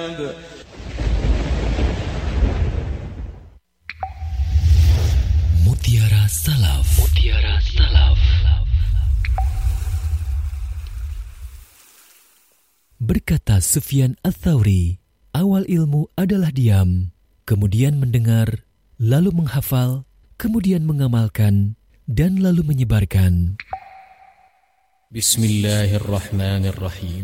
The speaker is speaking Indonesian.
Mutiara Salaf. Mutiara Salaf. Berkata Sufyan Ats-Tsauri, awal ilmu adalah diam, kemudian mendengar, lalu menghafal, kemudian mengamalkan, dan lalu menyebarkan. Bismillahirrahmanirrahim.